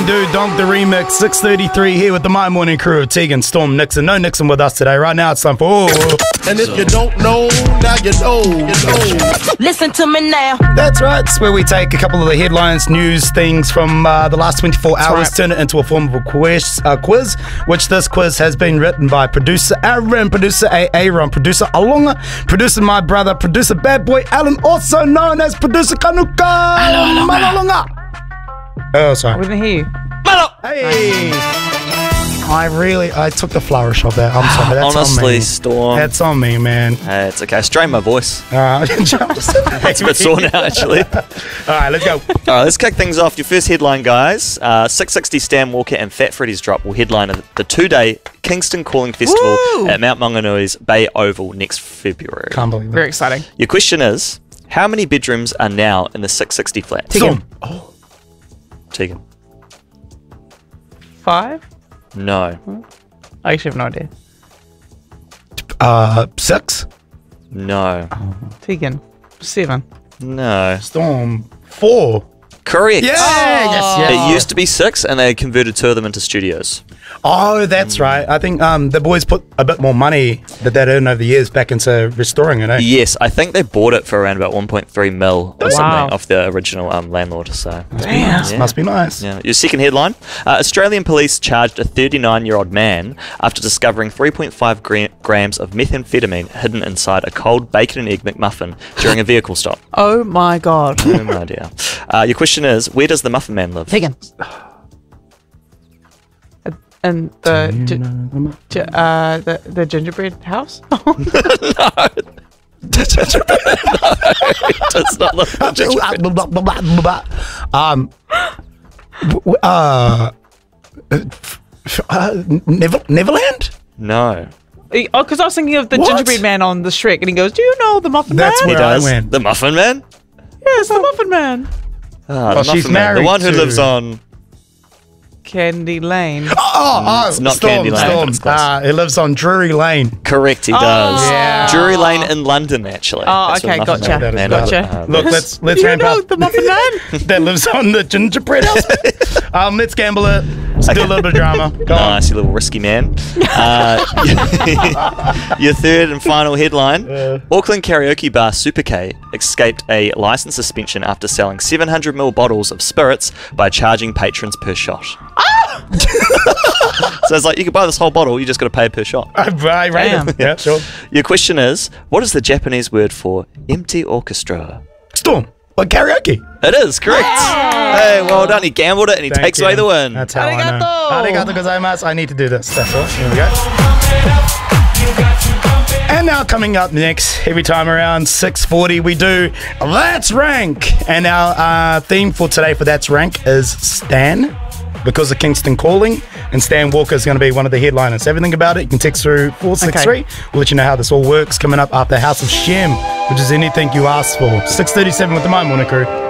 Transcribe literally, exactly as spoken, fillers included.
One Dude Donk the remix, six thirty-three here with the My Morning crew of Tegan, Storm, Nixon. No Nixon with us today. Right now it's time for... Oh. And if you don't know, now you know, you know. Listen to me now. That's right. It's where we take a couple of the headlines, news, things from uh, the last twenty-four hours, right. turn it into a form of a quiz, uh, quiz, which this quiz has been written by producer Aaron, producer Aaron, producer Alonga, producer my brother, producer Bad Boy Alan, also known as producer Kanuka Malalonga. Oh, sorry. We didn't hear you. Hey! I really, I took the flourish of that. I'm sorry. That's Honestly, on me. Storm. That's on me, man. Uh, it's okay. Strain my voice. Uh, It's a bit sore now, actually. All right, let's go. All right, let's kick things off. Your first headline, guys. Uh, six sixty Stan Walker and Fat Freddy's Drop will headline the two-day Kingston Calling Festival Woo! at Mount Mauganui's Bay Oval next February. Can't believe Very it. exciting. Your question is, how many bedrooms are now in the six sixty flat? Storm. Tegan. Five? No. I actually have no idea. Uh, six. No. Tegan. Seven. No. Storm. Four. Correct. Yeah, yes, yes. It used to be six, and they converted two of them into studios. Oh, that's right. I think um, the boys put a bit more money that they'd earned over the years back into restoring it, eh? Yes, I think they bought it for around about one point three mil or Wow. something off the original um, landlord. So, Damn. Yeah. Must be nice. yeah. Your second headline: uh, Australian police charged a thirty-nine-year-old man after discovering three point five gra- grams of methamphetamine hidden inside a cold bacon and egg McMuffin during a vehicle stop. Oh my god. Oh my dear. Uh, your question is: where does the Muffin Man live? Tegan. And the gi- gi- uh the the gingerbread house. Does not live in gingerbread. um, w- uh, uh, Never, Neverland? No. Oh, because I was thinking of the What? gingerbread man on the Shrek, and he goes, "Do you know the Muffin That's Man?" He where I does. went. The Muffin Man? Yes, the Muffin Man. Ah, Well, the she's Muffin Man. The married one who to- lives on... Candy Lane. Oh, oh, it's not Storm, Candy Lane, Storm. but it's close. Uh, it lives on Drury Lane. Correct, he does. Yeah. Drury Lane in London, actually. Oh, That's where okay, the Muffin gotcha. Man- Man Gotcha. uh, Look, lives. let's let's Do you ramp know up. the Muffin Man? That lives on the gingerbread house. um, let's gamble it. Let's do a little bit of drama. Go on. Nice, you little risky man. Uh, your third and final headline. Uh. Auckland karaoke bar Super K escaped a license suspension after selling seven hundred milliliter bottles of spirits by charging patrons per shot. So it's like, you could buy this whole bottle, you just got to pay per shot. I, I rate Damn. him. Yeah, sure. Your question is, what is the Japanese word for empty orchestra? Storm. What, karaoke? It is, correct. Hey, well done. He gambled it and he Thank takes you. away the win. That's how I know. Arigato. Arigato gozaimasu. I need to do this. That's all. Here we go. And now coming up next, every time around six forty, we do That's Rank. And our uh, theme for today for That's Rank is Stan, because of Kingston Calling. And Stan Walker is going to be one of the headliners. Everything about it, you can text through four six three. Okay. We'll let you know how this all works coming up after House of Shem, which is anything you ask for. six thirty-seven with the My Morning crew.